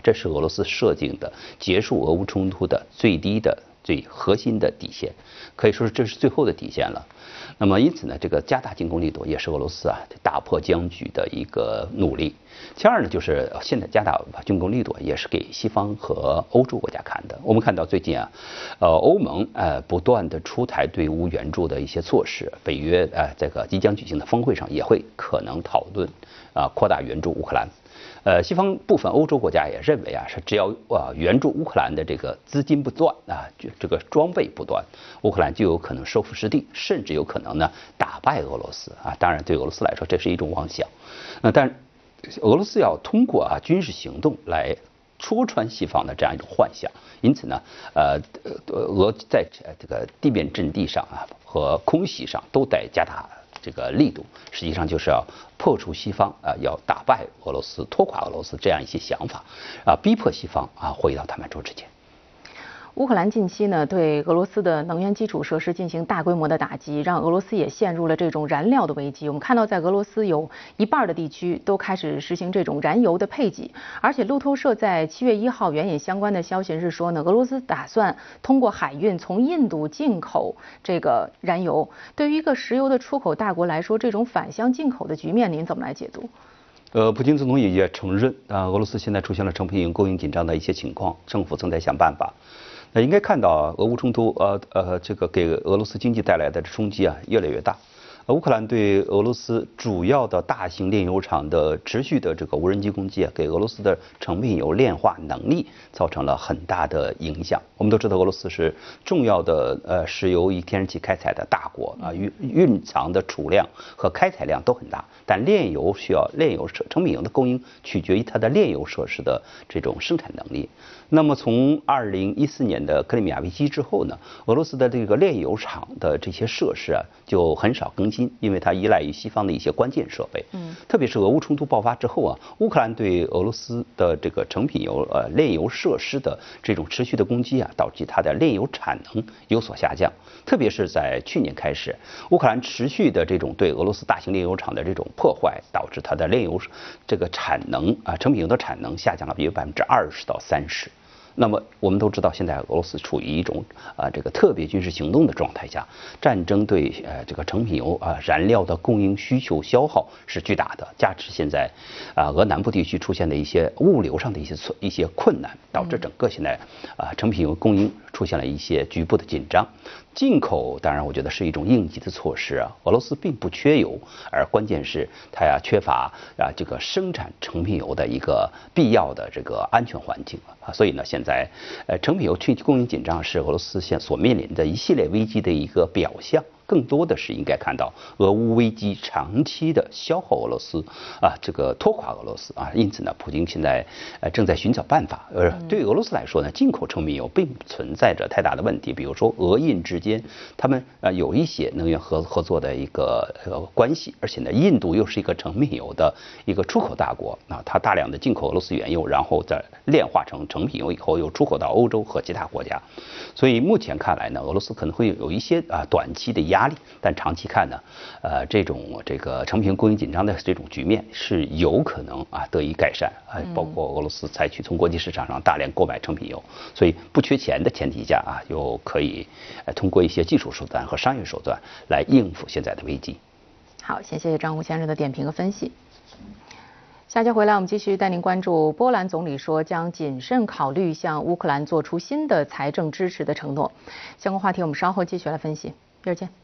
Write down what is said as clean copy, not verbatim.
这是俄罗斯设定的结束俄乌冲突的最核心的底线，可以说是这是最后的底线了。那么因此呢，这个加大进攻力度也是俄罗斯打破僵局的一个努力。其二呢，就是现在加大进攻力度也是给西方和欧洲国家看的。我们看到最近欧盟不断的出台对乌援助的一些措施，北约这个即将举行的峰会上也会可能讨论扩大援助乌克兰。西方部分欧洲国家也认为是只要援助乌克兰的这个资金不断这个装备不断，乌克兰就有可能收复失地，甚至有可能呢打败俄罗斯当然对俄罗斯来说这是一种妄想，但俄罗斯要通过军事行动来戳穿西方的这样一种幻想，因此呢，俄在这个地面阵地上和空袭上都得加大这个力度，实际上就是要破除西方要打败俄罗斯、拖垮俄罗斯这样一些想法逼迫西方回到谈判桌之前。 乌克兰近期呢对俄罗斯的能源基础设施进行大规模的打击，让俄罗斯也陷入了这种燃料的危机。我们看到，在俄罗斯有一半的地区都开始实行这种燃油的配给，而且路透社在7月1号援引相关的消息是说呢，俄罗斯打算通过海运从印度进口这个燃油。对于一个石油的出口大国来说，这种反向进口的局面，您怎么来解读？ 普京总统也承认俄罗斯现在出现了成品油供应紧张的一些情况，政府正在想办法。应该看到俄乌冲突这个给俄罗斯经济带来的冲击越来越大。乌克兰对俄罗斯主要的大型炼油厂的持续的这个无人机攻击给俄罗斯的成品油炼化能力造成了很大的影响。我们都知道俄罗斯是重要的石油与天然气开采的大国蕴藏的储量和开采量都很大，但炼油成品油的供应取决于它的炼油设施的这种生产能力。那么从2014年的克里米亚危机之后呢，俄罗斯的这个炼油厂的这些设施就很少更新，因为它依赖于西方的一些关键设备。特别是俄乌冲突爆发之后乌克兰对俄罗斯的这个成品油炼油设施的这种持续的攻击导致它的炼油产能有所下降。特别是在去年开始，乌克兰持续的这种对俄罗斯大型炼油厂的这种破坏，导致它的炼油这个产能成品油的产能下降了比20%到30%。那么我们都知道，现在俄罗斯处于一种这个特别军事行动的状态下，战争对这个成品油燃料的供应需求消耗是巨大的，加之现在俄南部地区出现的一些物流上的一些困难，导致整个现在成品油供应出现了一些局部的紧张。进口当然我觉得是一种应急的措施俄罗斯并不缺油，而关键是它缺乏这个生产成品油的一个必要的这个安全环境所以呢，现在成品油供应紧张是俄罗斯现所面临的一系列危机的一个表象。更多的是应该看到俄乌危机长期的消耗俄罗斯这个拖垮俄罗斯因此呢，普京现在正在寻找办法。对俄罗斯来说呢，进口成品油并不存在着太大的问题。比如说俄印之间，他们有一些能源合作的一个关系，而且呢，印度又是一个成品油的一个出口大国它大量的进口俄罗斯原油，然后再炼化成成品油以后又出口到欧洲和其他国家。所以目前看来呢，俄罗斯可能会有一些短期的压力，但长期看呢，这个成品油供应紧张的这种局面是有可能得以改善包括俄罗斯采取从国际市场上大量购买成品油，所以不缺钱的前提下又可以通过一些技术手段和商业手段来应付现在的危机。 好，谢谢张武先生的点评和分析。下节回来，我们继续带您关注波兰总理说将谨慎考虑向乌克兰做出新的财政支持的承诺。相关话题我们稍后继续来分析。一会儿见。